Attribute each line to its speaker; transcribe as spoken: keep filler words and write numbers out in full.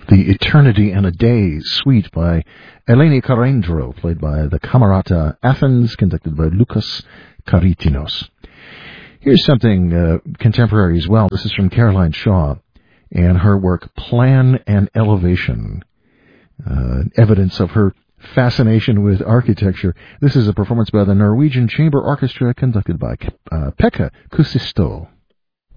Speaker 1: The Eternity in a Day suite by Eleni Karendro, played by the Camerata Athens, conducted by Lucas Karitinos. Here's something uh, contemporary as well. This is from Caroline Shaw and her work Plan and Elevation, uh, evidence of her fascination with architecture. This is a performance by the Norwegian Chamber Orchestra, conducted by uh, Pekka Kusisto.